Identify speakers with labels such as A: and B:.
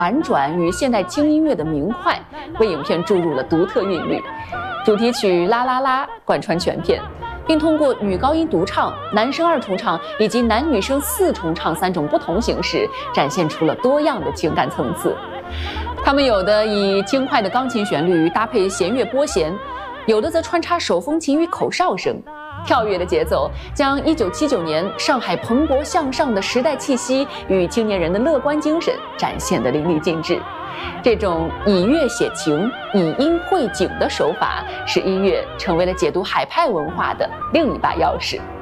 A: 婉转与现代轻音乐的明快，为影片注入了独特韵律。主题曲《啦啦啦》贯穿全片，并通过女高音独唱、男声二重唱以及男女生四重唱3种不同形式，展现出了多样的情感层次。他们有的以轻快的钢琴旋律搭配弦乐拨弦，有的则穿插手风琴与口哨声，跳跃的节奏将1979年上海蓬勃向上的时代气息与青年人的乐观精神展现得淋漓尽致。这种以乐写情、以音绘景的手法，使音乐成为了解读海派文化的另一把钥匙。